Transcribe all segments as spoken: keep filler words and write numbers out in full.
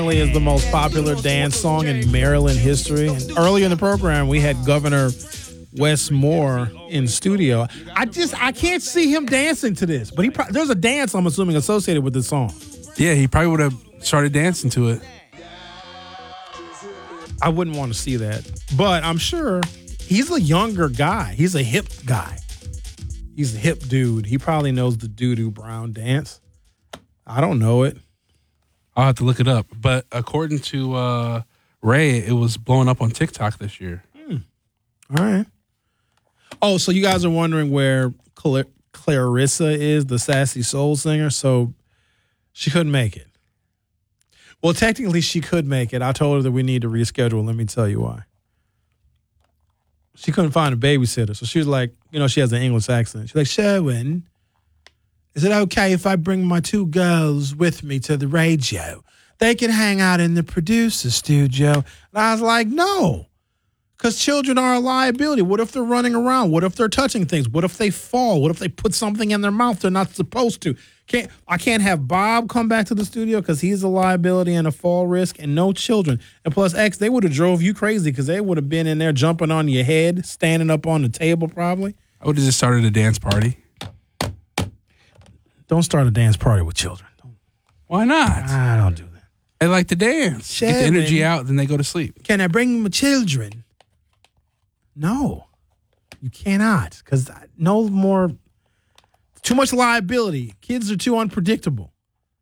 is the most popular dance song in Maryland history. And earlier in the program, we had Governor Wes Moore in studio. I just I can't see him dancing to this, but he pro- there's a dance I'm assuming associated with this song. Yeah, he probably would have started dancing to it. I wouldn't want to see that, but I'm sure he's a younger guy. He's a hip guy. He's a hip dude. He probably knows the doo-doo brown dance. I don't know it. I'll have to look it up. But according to uh, Ray, it was blowing up on TikTok this year. Hmm. All right. Oh, so you guys are wondering where Cla- Clarissa is, the sassy soul singer? So she couldn't make it. Well, technically she could make it. I told her that we need to reschedule. Let me tell you why. She couldn't find a babysitter. So she was like, you know, she has an English accent. She's like, Sherwin, is it okay if I bring my two girls with me to the radio? They can hang out in the producer studio. And I was like, no, because children are a liability. What if they're running around? What if they're touching things? What if they fall? What if they put something in their mouth they're not supposed to? Can't I can't have Bob come back to the studio because he's a liability and a fall risk, and no children. And plus, X, they would have drove you crazy because they would have been in there jumping on your head, standing up on the table probably. I would have just started a dance party. Don't start a dance party with children. Why not? I don't do that. They like to dance. Get the energy out, then they go to sleep. Can I bring my children? No, you cannot, because no more, too much liability. Kids are too unpredictable.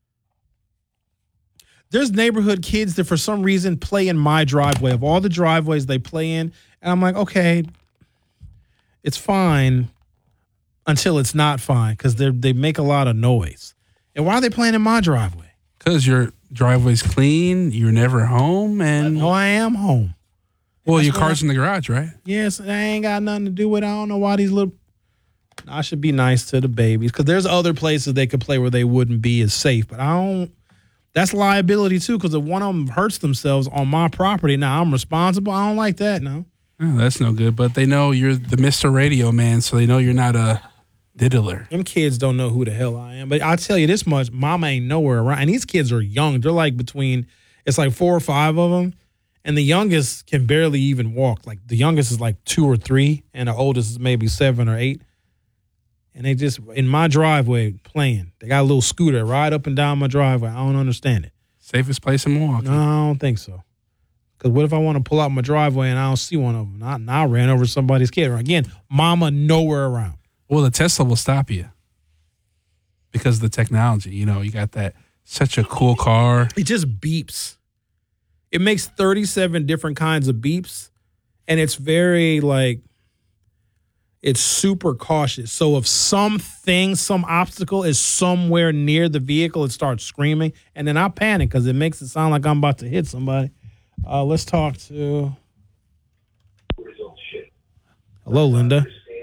There's neighborhood kids that for some reason play in my driveway. Of all the driveways they play in, and I'm like, okay, it's fine until it's not fine, because they they make a lot of noise. And why are they playing in my driveway? Because your driveway's clean, you're never home, and no, I am home. Well, That's your car's I, in the garage, right? Yes, that ain't got nothing to do with it. I don't know why these little. I should be nice to the babies, because there's other places they could play where they wouldn't be as safe. But I don't. That's liability too, because if one of them hurts themselves on my property, now I'm responsible. I don't like that. No. Oh, that's no good. But they know you're the Mister Radio Man, so they know you're not a diddler. Them kids don't know who the hell I am. But I'll tell you this much: Mama ain't nowhere around. And these kids are young. They're like between. It's like four or five of them. And the youngest can barely even walk. Like the youngest is like two or three, and the oldest is maybe seven or eight. And they just in my driveway playing. They got a little scooter right up and down my driveway. I don't understand it. Safest place in Milwaukee. No, I don't think so. Because what if I want to pull out my driveway and I don't see one of them? Now I, I ran over somebody's kid. Again, Mama nowhere around. Well, the Tesla will stop you because of the technology. You know, you got that such a cool car. It just beeps. It makes thirty-seven different kinds of beeps, and it's very, like, it's super cautious. So if something, some obstacle is somewhere near the vehicle, it starts screaming, and then I panic because it makes it sound like I'm about to hit somebody. Uh, let's talk to... Hello, Linda.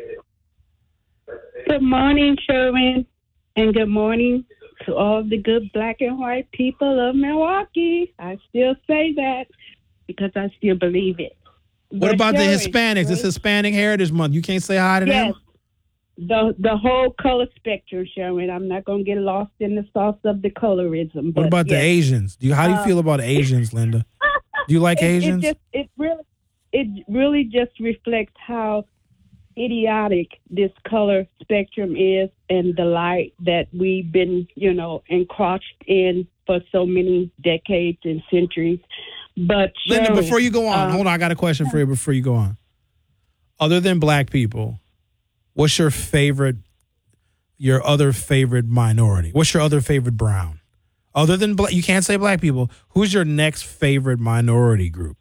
Good morning, Sherwin, and good morning to all the good black and white people of Milwaukee. I still say that because I still believe it. What but about Sherwin, the Hispanics? right? It's Hispanic Heritage Month. You can't say hi to yes. them? The the whole color spectrum, Sherwin. I'm not going to get lost in the sauce of the colorism. What about yes. the Asians? Do you How do you Uh, feel about Asians, Linda? Do you like it, Asians? It, just, it, really, it really just reflects how idiotic this color spectrum is and the light that we've been, you know, encroached in for so many decades and centuries. But Linda, Sherwin, before you go on, um, hold on, I got a question for you before you go on. Other than black people, what's your favorite, your other favorite minority? What's your other favorite brown? Other than black, you can't say black people. Who's your next favorite minority group?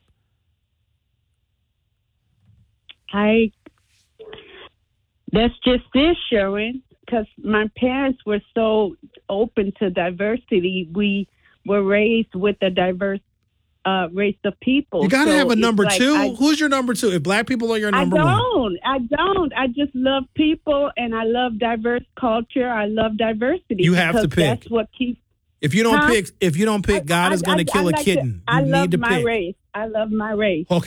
I, that's just this, Sherwin, because my parents were so open to diversity. We were raised with a diverse uh, race of people. You got to So have a it's number like two. I, Who's your number two? If black people are your number I one. don't. I don't. I just love people, and I love diverse culture. I love diversity. You have to because pick. That's what keeps. If you don't Huh? pick, if you don't pick, God I- is going I- to kill I a like kitten. To, I you love need to my pick. race. I love my race. Okay.